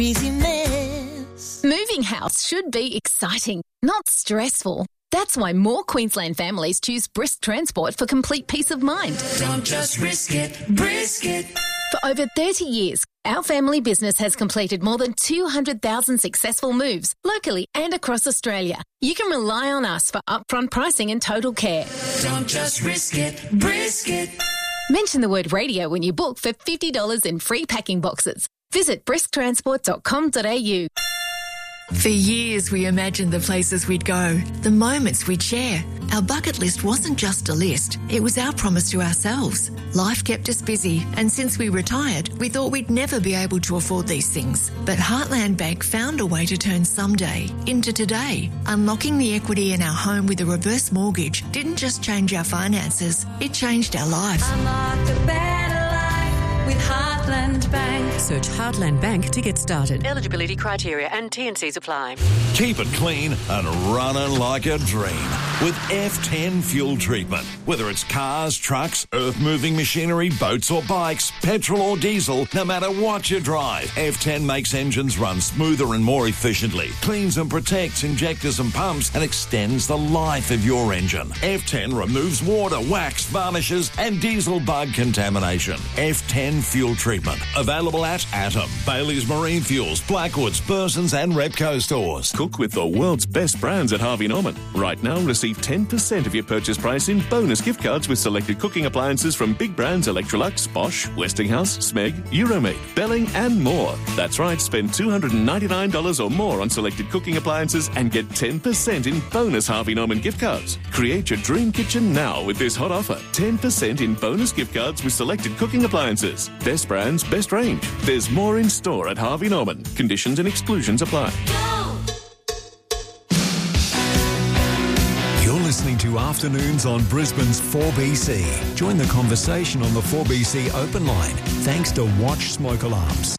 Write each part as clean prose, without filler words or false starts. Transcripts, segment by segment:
Busyness. Moving house should be exciting, not stressful. That's why more Queensland families choose Brisk Transport for complete peace of mind. Don't just risk it, brisk it. For over 30 years, our family business has completed more than 200,000 successful moves locally and across Australia. You can rely on us for upfront pricing and total care. Don't just risk it, brisk it. Mention the word radio when you book for $50 in free packing boxes. Visit brisktransport.com.au. For years, we imagined the places we'd go, the moments we'd share. Our bucket list wasn't just a list, it was our promise to ourselves. Life kept us busy, and since we retired, we thought we'd never be able to afford these things. But Heartland Bank found a way to turn someday into today. Unlocking the equity in our home with a reverse mortgage didn't just change our finances, it changed our life. Unlock a better life with Heartland Bank. Search Heartland Bank to get started. Eligibility criteria and T&Cs apply. Keep it clean and running like a dream with F10 fuel treatment. Whether it's cars, trucks, earth-moving machinery, boats or bikes, petrol or diesel, no matter what you drive, F10 makes engines run smoother and more efficiently, cleans and protects injectors and pumps, and extends the life of your engine. F10 removes water, wax, varnishes and diesel bug contamination. F10 fuel treatment. Available at Atom, Bailey's Marine Fuels, Blackwoods, Burson's and Repco stores. Cook with the world's best brands at Harvey Norman. Right now, receive 10% of your purchase price in bonus gift cards with selected cooking appliances from big brands Electrolux, Bosch, Westinghouse, Smeg, Euromate, Belling and more. That's right, spend $299 or more on selected cooking appliances and get 10% in bonus Harvey Norman gift cards. Create your dream kitchen now with this hot offer. 10% in bonus gift cards with selected cooking appliances. Best brands, best range. There's more in store at Harvey Norman. Conditions and exclusions apply. You're listening to Afternoons on Brisbane's 4BC. Join the conversation on the 4BC open line thanks to Watch Smoke Alarms.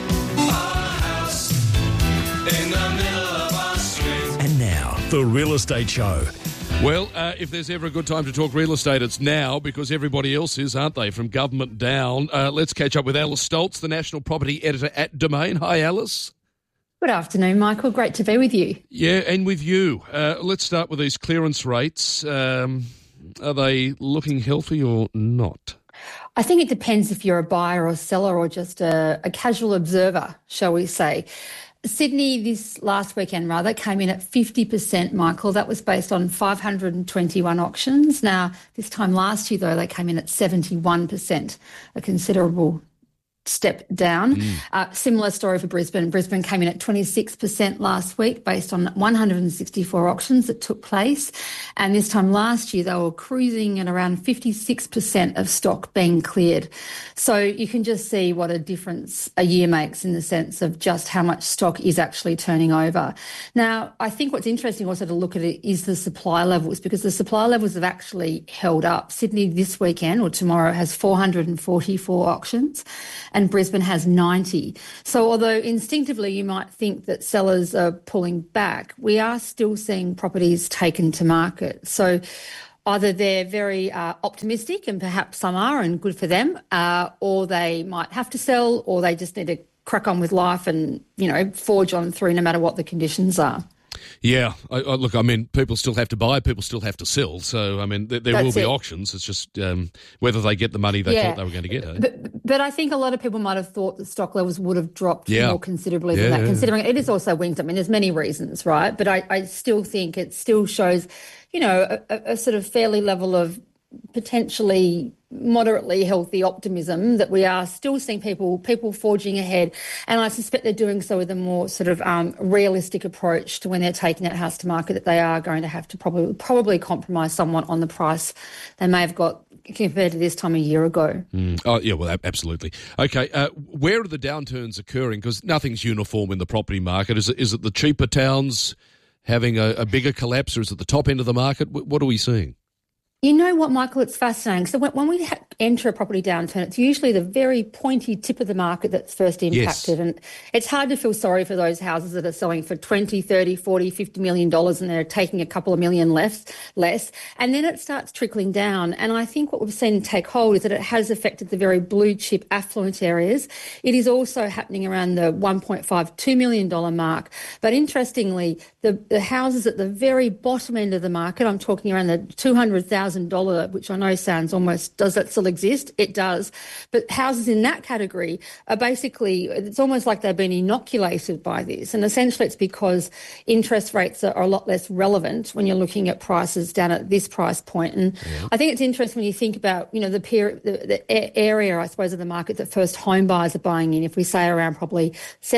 And now, The Real Estate Show. Well, if there's ever a good time to talk real estate, it's now, because everybody else is, aren't they, from government down. Let's catch up with Alice Stoltz, the National Property Editor at Domain. Hi, Alice. Good afternoon, Michael. Great to be with you. Yeah, and with you. Let's start with these clearance rates. Are they looking healthy or not? I think it depends if you're a buyer or seller or just a casual observer, shall we say. Sydney this last weekend, came in at 50%, Michael. That was based on 521 auctions. Now, this time last year, though, they came in at 71%, a considerable step down. Similar story for Brisbane. Brisbane came in at 26% last week based on 164 auctions that took place. And this time last year, they were cruising at around 56% of stock being cleared. So you can just see what a difference a year makes in the sense of just how much stock is actually turning over. Now, I think what's interesting also to look at it is the supply levels, because the supply levels have actually held up. Sydney this weekend or tomorrow has 444 auctions and Brisbane has 90. So although instinctively you might think that sellers are pulling back, we are still seeing properties taken to market. So either they're very optimistic, and perhaps some are, and good for them, or they might have to sell, or they just need to crack on with life and, forge on through no matter what the conditions are. Yeah, look, people still have to buy, people still have to sell. So, there will be auctions. It's just whether they get the money they thought they were going to get. Eh? But I think a lot of people might have thought that stock levels would have dropped more considerably than that, considering it is also winter. There's many reasons, right? But I still think it still shows, a sort of fairly level of potentially moderately healthy optimism that we are still seeing people forging ahead, and I suspect they're doing so with a more sort of realistic approach to when they're taking that house to market, that they are going to have to probably compromise somewhat on the price they may have got compared to this time a year ago. Oh, yeah, well, absolutely. Okay, where are the downturns occurring? Because nothing's uniform in the property market. Is it the cheaper towns having a bigger collapse, or is it the top end of the market? What are we seeing? You know what, Michael? It's fascinating. So when we enter a property downturn, it's usually the very pointy tip of the market that's first impacted. Yes. And it's hard to feel sorry for those houses that are selling for $20, $30, $40, $50 million and they're taking a couple of million less. And then it starts trickling down. And I think what we've seen take hold is that it has affected the very blue chip affluent areas. It is also happening around the $1.5, $2 million mark. But interestingly, the houses at the very bottom end of the market, I'm talking around the $200,000, which I know sounds almost, does that still exist? It does. But houses in that category are basically, it's almost like they've been inoculated by this. And essentially it's because interest rates are a lot less relevant when you're looking at prices down at this price point. And I think it's interesting when you think about, the area, I suppose, of the market that first home buyers are buying in, if we say around probably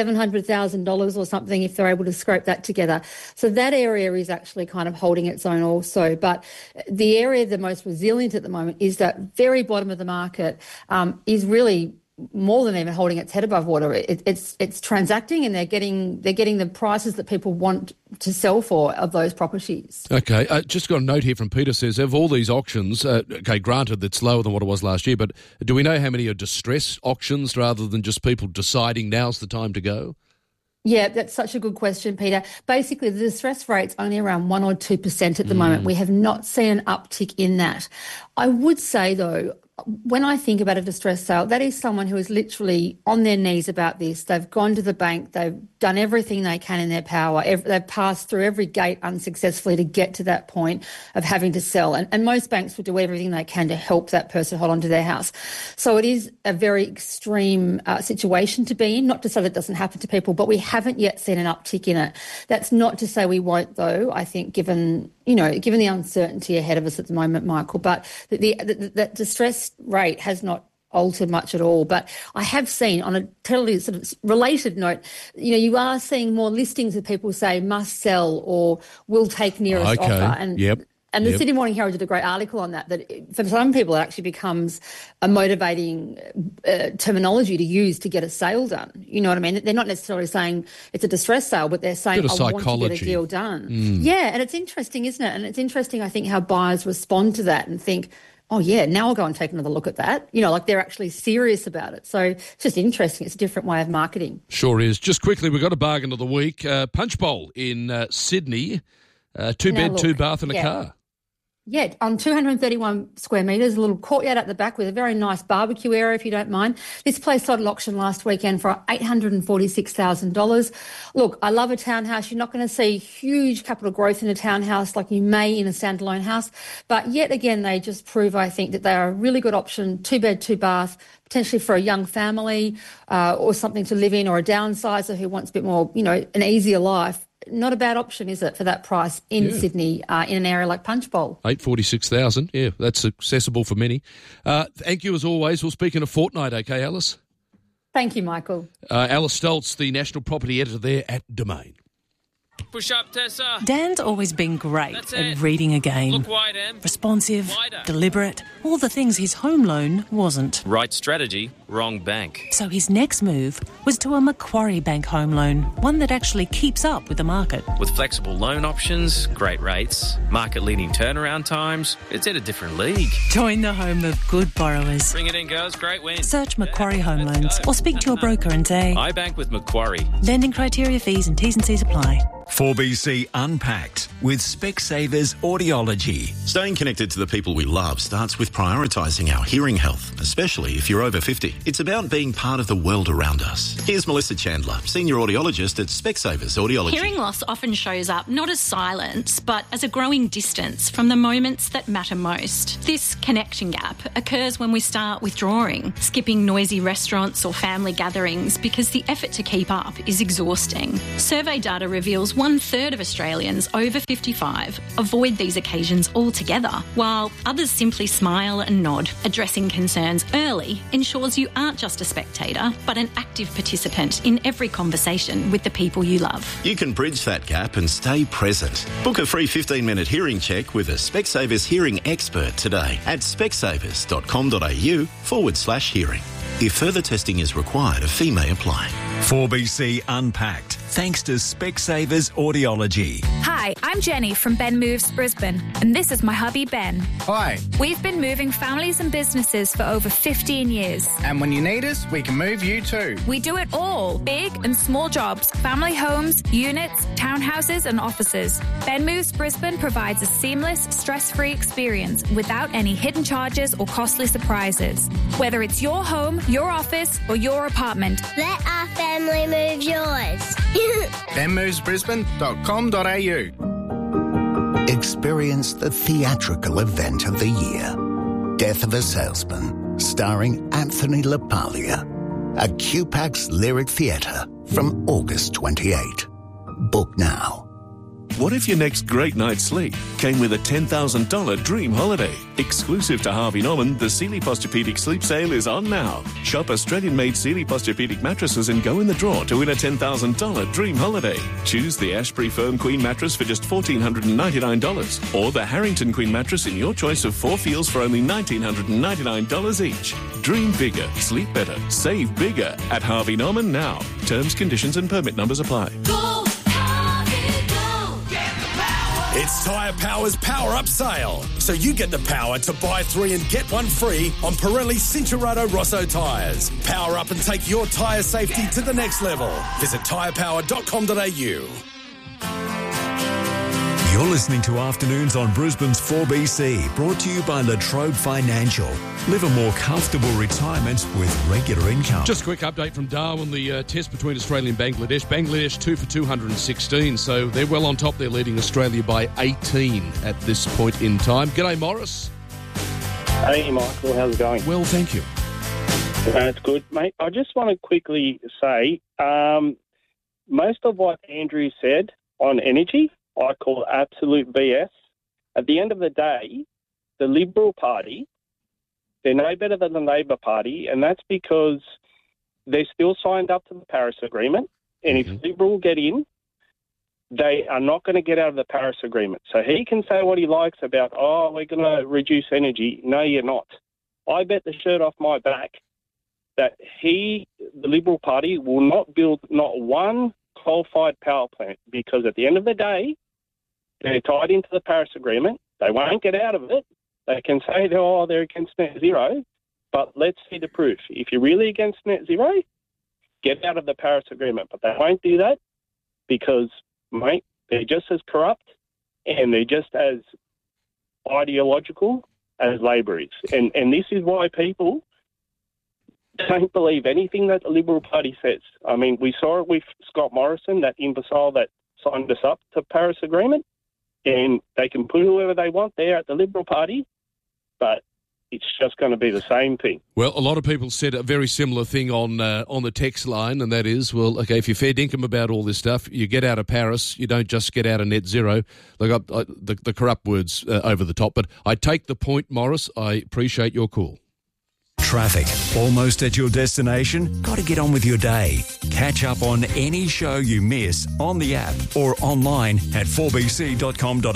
$700,000 or something, if they're able to scrape that together. So that area is actually kind of holding its own also. But the area the most resilient at the moment is that very bottom of the market is really more than even holding its head above water. It's transacting and they're getting the prices that people want to sell for of those properties. Okay, just got a note here from Peter says, of all these auctions, granted that's lower than what it was last year, but do we know how many are distress auctions rather than just people deciding now's the time to go? Yeah, that's such a good question, Peter. Basically, the distress rate's only around 1 or 2% at the moment. We have not seen an uptick in that. I would say, though, when I think about a distress sale, that is someone who is literally on their knees about this. They've gone to the bank. They've done everything they can in their power. They've passed through every gate unsuccessfully to get to that point of having to sell. And most banks will do everything they can to help that person hold on to their house. So it is a very extreme situation to be in. Not to say that doesn't happen to people, but we haven't yet seen an uptick in it. That's not to say we won't, though, I think, given the uncertainty ahead of us at the moment, Michael. But that distress rate has not altered much at all. But I have seen, on a totally sort of related note, you are seeing more listings that people say must sell or will take nearest offer. And the Sydney Morning Herald did a great article on that for some people it actually becomes a motivating terminology to use to get a sale done. You know what I mean? They're not necessarily saying it's a distress sale, but they're saying, I want to get a deal done. Yeah, and it's interesting, isn't it? And it's interesting, I think, how buyers respond to that and think, oh, yeah, now I'll go and take another look at that. Like they're actually serious about it. So it's just interesting. It's a different way of marketing. Sure is. Just quickly, we've got a bargain of the week. Punch Bowl in Sydney, 2-bed, 2-bath and a car. Yeah, on 231 square metres, a little courtyard at the back with a very nice barbecue area, if you don't mind. This place sold at auction last weekend for $846,000. Look, I love a townhouse. You're not going to see huge capital growth in a townhouse like you may in a standalone house. But yet again, they just prove, I think, that they are a really good option, 2-bed, 2-bath, potentially for a young family or something to live in, or a downsizer who wants a bit more, an easier life. Not a bad option, is it, for that price in Sydney, in an area like Punch Bowl? $846,000. Yeah, that's accessible for many. Thank you as always. We'll speak in a fortnight, okay, Alice? Thank you, Michael. Alice Stoltz, the national property editor there at Domain. Push up, Tessa. Dan's always been great at reading a game. Look wide, Em. Responsive, Wider. deliberate, all the things his home loan wasn't. Right strategy, wrong bank. So his next move was to a Macquarie Bank home loan, one that actually keeps up with the market. With flexible loan options, great rates, market-leading turnaround times, it's in a different league. Join the home of good borrowers. Bring it in, girls. Great win. Search Macquarie Home Loans or speak to your broker and say, I bank with Macquarie. Lending criteria, fees and T's and C's apply. 4BC Unpacked with Specsavers Audiology. Staying connected to the people we love starts with prioritising our hearing health, especially if you're over 50. It's about being part of the world around us. Here's Melissa Chandler, Senior Audiologist at Specsavers Audiology. Hearing loss often shows up not as silence, but as a growing distance from the moments that matter most. This connection gap occurs when we start withdrawing, skipping noisy restaurants or family gatherings because the effort to keep up is exhausting. Survey data reveals 1/3 of Australians over 55 avoid these occasions altogether, while others simply smile and nod. Addressing concerns early ensures you aren't just a spectator, but an active participant in every conversation with the people you love. You can bridge that gap and stay present. Book a free 15-minute hearing check with a Specsavers hearing expert today at specsavers.com.au/hearing. If further testing is required, a fee may apply. 4BC Unpacked, thanks to Specsavers Audiology. Hi, I'm Jenny from Ben Moves Brisbane, and this is my hubby Ben. Hi. We've been moving families and businesses for over 15 years. And when you need us, we can move you too. We do it all, big and small jobs, family homes, units, townhouses and offices. Ben Moves Brisbane provides a seamless, stress-free experience without any hidden charges or costly surprises. Whether it's your home, your office or your apartment. Let our family move yours. benmovesbrisbane.com.au. Experience the theatrical event of the year. Death of a Salesman, starring Anthony LaPaglia. At QPAX Lyric Theatre from August 28. Book now. What if your next great night's sleep came with a $10,000 dream holiday? Exclusive to Harvey Norman, the Sealy Posturepedic Sleep Sale is on now. Shop Australian-made Sealy Posturepedic mattresses and go in the draw to win a $10,000 dream holiday. Choose the Ashbury Firm Queen mattress for just $1,499 or the Harrington Queen mattress in your choice of 4 feels for only $1,999 each. Dream bigger, sleep better, save bigger at Harvey Norman now. Terms, conditions and permit numbers apply. It's Tyre Power's Power Up Sale. So you get the power to buy 3 and get 1 free on Pirelli Cincherato Rosso tyres. Power up and take your tyre safety to the next level. Visit tyrepower.com.au. You're listening to Afternoons on Brisbane's 4BC, brought to you by La Trobe Financial. Live a more comfortable retirement with regular income. Just a quick update from Darwin, the test between Australia and Bangladesh. Bangladesh 2 for 216, so they're well on top. They're leading Australia by 18 at this point in time. G'day, Morris. Hey, Michael. How's it going? Well, thank you. That's good, mate. I just want to quickly say, most of what Andrew said on energy, I call absolute BS. At the end of the day, the Liberal Party, they're no better than the Labor Party, and that's because they're still signed up to the Paris Agreement. And if Liberal get in, they are not going to get out of the Paris Agreement. So he can say what he likes about, we're going to reduce energy. No, you're not. I bet the shirt off my back that the Liberal Party, will not build not one coal-fired power plant, because at the end of the day, they're tied into the Paris Agreement. They won't get out of it. They can say they're against net zero, but let's see the proof. If you're really against net zero, get out of the Paris Agreement. But they won't do that because, mate, they're just as corrupt and they're just as ideological as Labor is. And this is why people don't believe anything that the Liberal Party says. I mean, we saw it with Scott Morrison, that imbecile that signed us up to Paris Agreement, and they can put whoever they want there at the Liberal Party, but it's just going to be the same thing. Well, a lot of people said a very similar thing on the text line, and that is, well, okay, if you're fair dinkum about all this stuff, you get out of Paris, you don't just get out of net zero. Look, the corrupt words over the top, but I take the point, Morris. I appreciate your call. Traffic. Almost at your destination? Got to get on with your day. Catch up on any show you miss on the app or online at 4bc.com.au.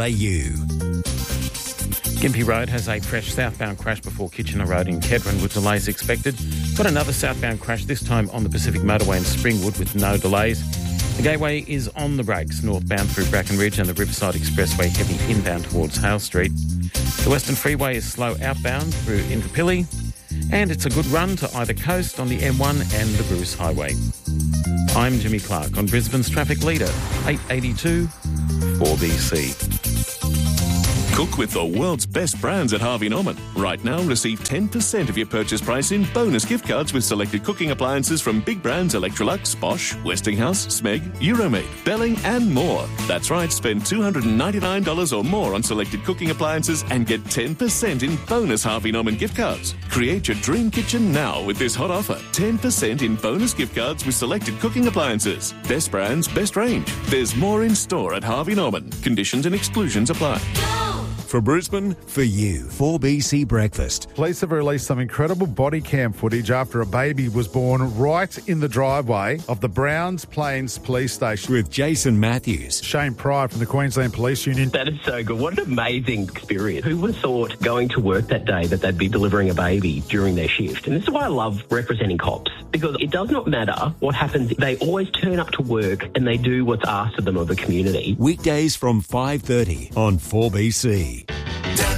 Gympie Road has a fresh southbound crash before Kitchener Road in Kedron with delays expected. Got another southbound crash, this time on the Pacific Motorway in Springwood with no delays. The Gateway is on the brakes, northbound through Brackenridge and the Riverside Expressway heavy inbound towards Hale Street. The Western Freeway is slow outbound through Inverpilly. And it's a good run to either coast on the M1 and the Bruce Highway. I'm Jimmy Clark on Brisbane's Traffic Leader, 882 4BC. Cook with the world's best brands at Harvey Norman. Right now, receive 10% of your purchase price in bonus gift cards with selected cooking appliances from big brands Electrolux, Bosch, Westinghouse, Smeg, Euromade, Belling and more. That's right, spend $299 or more on selected cooking appliances and get 10% in bonus Harvey Norman gift cards. Create your dream kitchen now with this hot offer. 10% in bonus gift cards with selected cooking appliances. Best brands, best range. There's more in store at Harvey Norman. Conditions and exclusions apply. for Brisbane, for you. 4BC Breakfast. Police have released some incredible body cam footage after a baby was born right in the driveway of the Browns Plains Police Station. With Jason Matthews. Shane Pride from the Queensland Police Union. That is so good. What an amazing experience. Who would have thought going to work that day that they'd be delivering a baby during their shift? And this is why I love representing cops, because it does not matter what happens. They always turn up to work and they do what's asked of them of the community. Weekdays from 5:30 on 4BC.